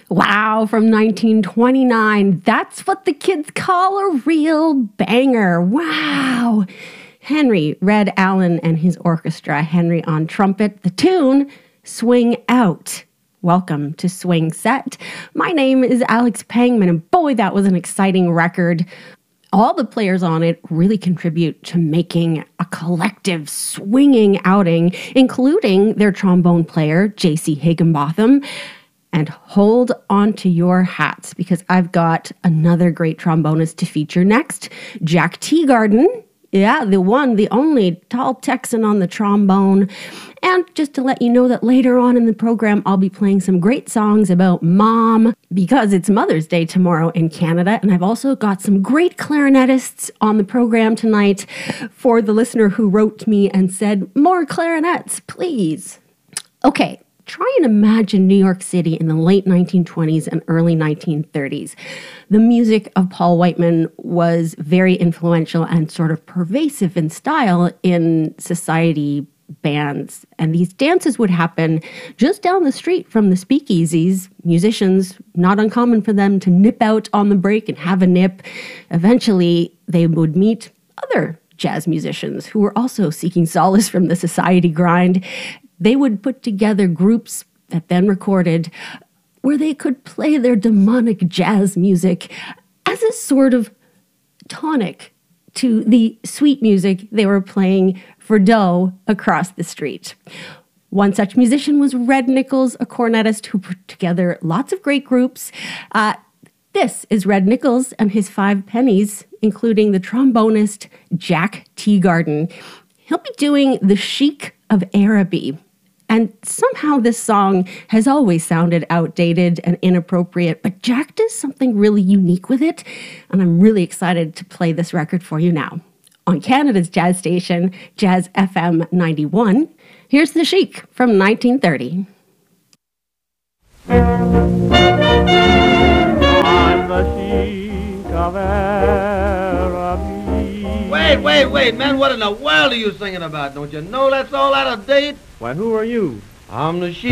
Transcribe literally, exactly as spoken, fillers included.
Wow, from nineteen twenty-nine. That's what the kids call a real banger. Wow. Henry Red Allen and his orchestra, Henry on trumpet. The tune, Swing Out. Welcome to Swing Set. My name is Alex Pangman, and boy, that was an exciting record. All the players on it really contribute to making a collective swinging outing, including their trombone player, J C Higginbotham. And hold on to your hats, because I've got another great trombonist to feature next, Jack Teagarden. Yeah, the one, the only tall Texan on the trombone. And just to let you know that later on in the program, I'll be playing some great songs about mom, because it's Mother's Day tomorrow in Canada. And I've also got some great clarinetists on the program tonight for the listener who wrote me and said, more clarinets, please. Okay. Try and imagine New York City in the late nineteen twenties and early nineteen thirties. The music of Paul Whiteman was very influential and sort of pervasive in style in society bands. And these dances would happen just down the street from the speakeasies. Musicians, not uncommon for them to nip out on the break and have a nip. Eventually, they would meet other jazz musicians who were also seeking solace from the society grind. They would put together groups that then recorded where they could play their demonic jazz music as a sort of tonic to the sweet music they were playing for dough across the street. One such musician was Red Nichols, a cornetist who put together lots of great groups. Uh, this is Red Nichols and his Five Pennies, including the trombonist Jack Teagarden. He'll be doing The Sheik of Araby. And somehow this song has always sounded outdated and inappropriate, but Jack does something really unique with it, and I'm really excited to play this record for you now. On Canada's jazz station, Jazz F M ninety-one, here's The Sheik from nineteen thirty. I'm the Sheik of Araby. Wait, wait, wait, man, what in the world are you singing about? Don't you know that's all out of date? Why, who are you? I'm the Sheik